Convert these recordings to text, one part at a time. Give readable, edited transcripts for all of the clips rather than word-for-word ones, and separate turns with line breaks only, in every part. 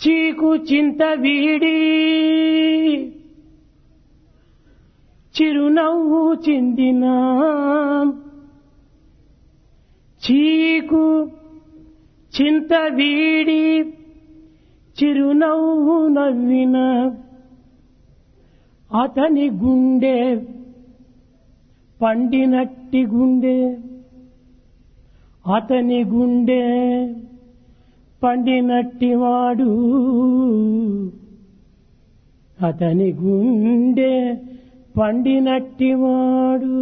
చీకు చింత వీడి చిరునవ్వు చిందిన చీకు చింత వీడి చిరునవ్వు నవ్విన అతని గుండె పండినట్టి గుండె అతని గుండె పండినట్టివాడు అతని గుండె పండినట్టివాడు.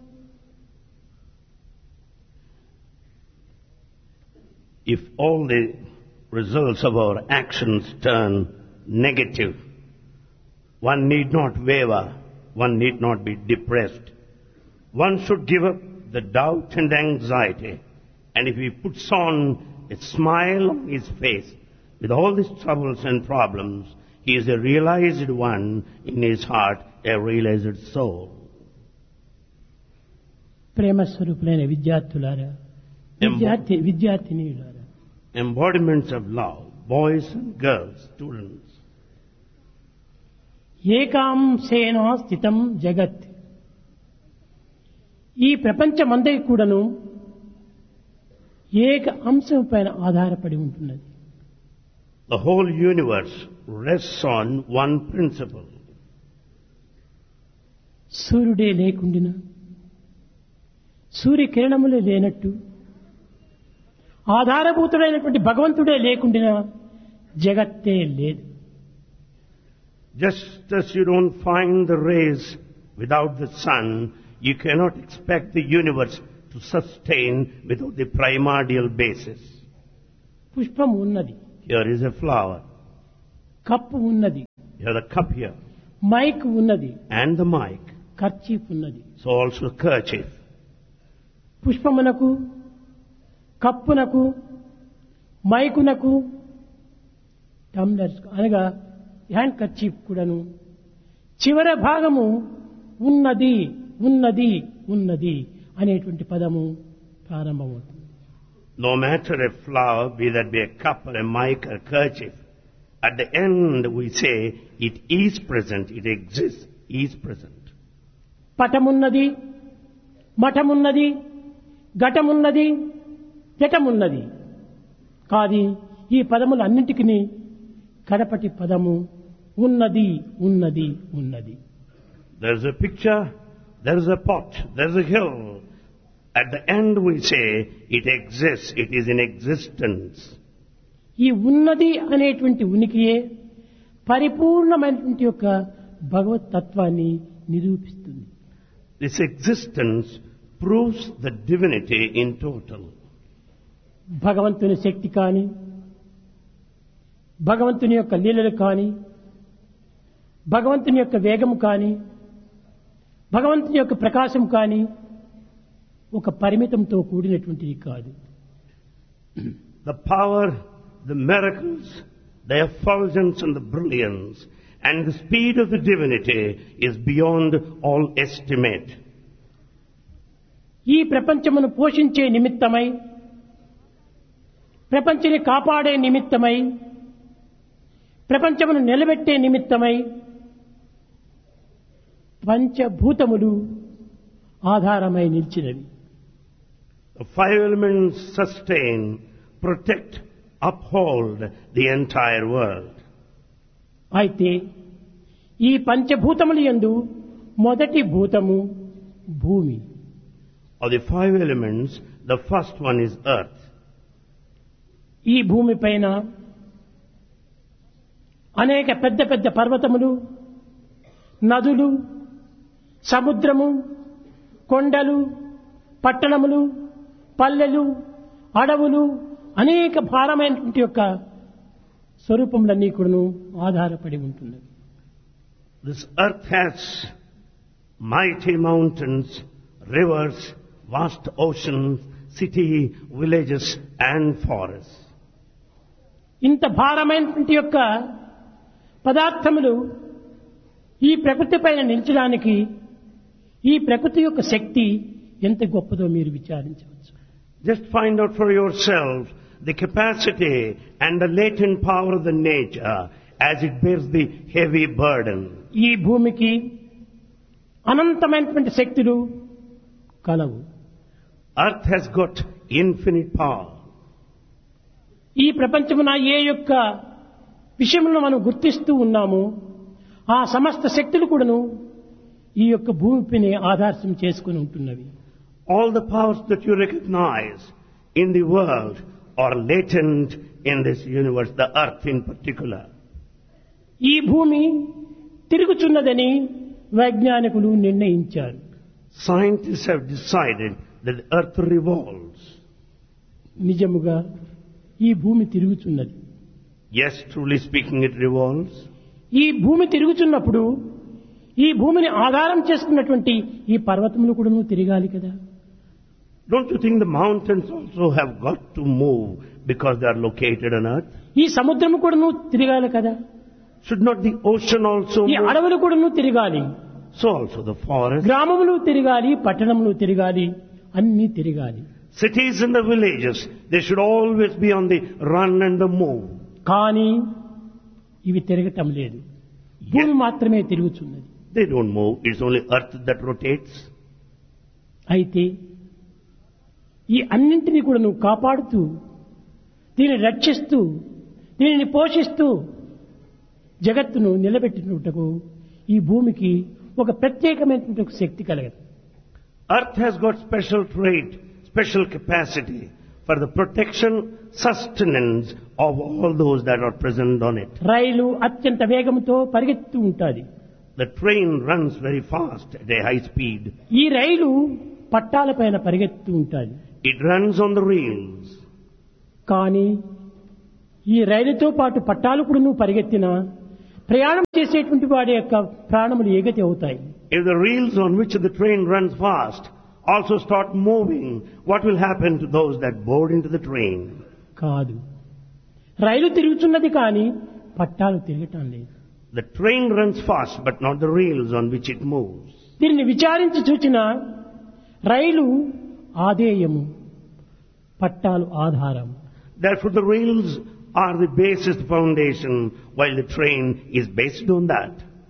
If all the results of our actions turn negative, one need not waver, one need not be depressed. One should give up the doubt and anxiety, and if he puts on a smile on his face with all these troubles and problems, he is a realized one in his heart, a realized soul.
ప్రేమ స్వరూపులైన విద్యార్థులారా, విద్యార్థినీయులారా,
embodiments of love, boys and girls, students.
ఏకాంశేన స్థితం జగత్. ఈ ప్రపంచమందరి కూడాను ఏక అంశం పైన ఆధారపడి ఉంటున్నది.
The whole universe rests on one principle.
సూర్యుడే లేకుండినా, సూర్యకిరణములే లేనట్టు, ఆధారభూతుడైనటువంటి భగవంతుడే లేకుండినా జగత్తే లేదు.
Just as you don't find the rays without the sun, you cannot expect the universe to sustain without the primordial basis.
పుష్పం ఉన్నది,
Here is a flower.
Cup ఉన్నది,
Here the cup here.
Mic ఉన్నది,
And the mic.
Kerchief ఉన్నది.
So also kerchief.
పుష్పమునకు, కప్పునకు, మైకునకు, tumblers అనగా hand kerchief కూడాను చివర భాగము ఉన్నది ఉన్నది ఉన్నది అనేటువంటి పదము ప్రారంభమవుతుంది.
No matter a flower, be that be a cup or a mic or kerchief, at the end we say it is present, it exists, is present.
పటమున్నది, మఠమున్నది, ఘటమున్నది, జటమున్నది. కాది ఈ పదములన్నింటికి కడపటి పదము ఉన్నది ఉన్నది ఉన్నది.
There's a picture, there's a pot, there's a hill. At the end we say it exists, it is in existence.
ఈ ఉన్నది అనేటువంటి ఉనికియే పరిపూర్ణమైనటువంటి యొక్క భగవత్ తత్వాన్ని నిరూపిస్తుంది.
This existence proves the divinity in total.
భగవంతుని శక్తి కాని, భగవంతుని యొక్క లీలలు కాని, భగవంతుని యొక్క వేగము కాని, భగవంతుని యొక్క ప్రకాశం కాని ఒక పరిమితంతో కూడినటువంటిది కాదు.
The power, the miracles, the effulgence and the brilliance and the speed of the divinity is beyond all estimate.
ఈ ప్రపంచమును పోషించే నిమిత్తమై, ప్రపంచాన్ని కాపాడే నిమిత్తమై, ప్రపంచమును నిలబెట్టే నిమిత్తమై పంచభూతములు ఆధారమై నిలిచినవి.
The five elements sustain, protect, uphold the entire world.
అయితే ఈ పంచభూతముల యందు మొదటి భూతము భూమి.
Of the five elements, the first one is earth.
ఈ భూమి పైన అనేక పెద్ద పెద్ద పర్వతములు, నదులు, సముద్రము, కొండలు, పట్టణములు, పల్లెలు, అడవులు, అనేక భారమైనటువంటి యొక్క స్వరూపములన్నీ కూడాను ఆధారపడి ఉంటున్నవి.
This earth has mighty mountains, rivers, vast oceans, city, villages and forests.
ఇంత భారమైనటువంటి యొక్క పదార్థములు ఈ ప్రకృతి పైన నిలిచడానికి ఈ ప్రకృతి యొక్క శక్తి ఎంత గొప్పదో మీరు విచారించవచ్చు.
Just find out for yourself the capacity and the latent power of the nature as it bears the heavy burden.
ఈ భూమికి అనంతమైనటువంటి శక్తులు కలవు.
Earth has got infinite power.
ఈ ప్రపంచమున ఏ యొక్క విషయములను మనం గుర్తిస్తూ ఉన్నామో ఆ సమస్త శక్తులు కూడాను ఈ యొక్క భూమిపైనే ఆధారం చేసుకుని ఉంటున్నవి.
All the powers that you recognize in the world are latent in this universe, the earth in particular.
ఈ భూమి తిరుగుచున్నదని వైజ్ఞానికులు నిర్ణయించారు.
Scientists have decided that the earth revolves.
నిజముగా ఈ భూమి తిరుగుచున్నది.
Yes, truly speaking, it revolves.
ఈ భూమి తిరుగుచున్నప్పుడు ఈ భూమిని ఆధారం చేసుకున్నటువంటి ఈ పర్వతములు కూడా తిరగాలి కదా.
Don't you think the mountains also have got to move because they are located on earth?
ఈ సముద్రము కూడా తిరగాలి కదా.
Should not the ocean also
ఈ
move?
అడవులు కూడా తిరగాలి.
So also the forest.
గ్రామములు తిరగాలి, పట్టణములు తిరగాలి, అన్నీ తిరగాలి.
Cities and the villages, they should always be on the run and the move.
కానీ ఇవి తిరగటం లేదు. భూమి మాత్రమే తిరుగుతున్నది.
They don't move. It's only earth that rotates.
అయితే ఈ అన్నింటినీ కూడా నువ్వు కాపాడుతూ దీనిని రక్షిస్తూ దీనిని పోషిస్తూ జగత్తును నిలబెట్టినట్టుకు ఈ భూమికి ఒక ప్రత్యేకమైనటువంటి ఒక శక్తి కలగదు.
Earth has got special trait, special capacity for the protection, sustenance of all those that are present on it.
రైలు అత్యంత వేగంతో పరిగెత్తు ఉంటుంది.
The train runs very fast at a high speed.
ఈ రైలు పట్టాలపైన పరిగెత్తు ఉంటుంది.
It runs on the rails.
కానీ ఈ రైలుతో పాటు పట్టాలు కూడా నువ్వు పరిగెత్తినా ప్రయాణం చేసేటువంటి వాడి యొక్క ప్రాణములు ఏగతి అవుతాయి.
If the rails on which the train runs fast also start moving, what will happen to those that board into the train?
కాదు, రైలు తిరుగుతున్నది కానీ పట్టాలు తిరగటం లేదు.
The train runs fast but not the rails on which it moves.
దీనిని విచారించి చూచిన రైలు ఆధేయము, పట్టాలు ఆధారం.
Therefore the rails are the basis, the foundation, while the train is based on that.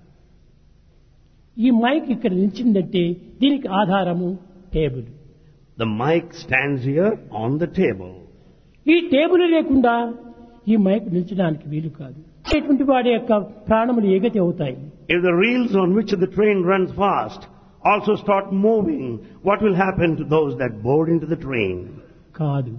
ఈ మైక్ ఇక్కడ నిలిచిందంటే దీనికి ఆధారము table.
The mic stands here on the table.
ఈ టేబుల్ లేకుండా ఈ మైక్ నిలిచడానికి వీలు కాదు. ఇటువంటి వాడి యొక్క ప్రాణములు ఏగతి అవుతాయి.
If the rails on which the train runs fast also start moving, what will happen to those that board into the train?
కాదు.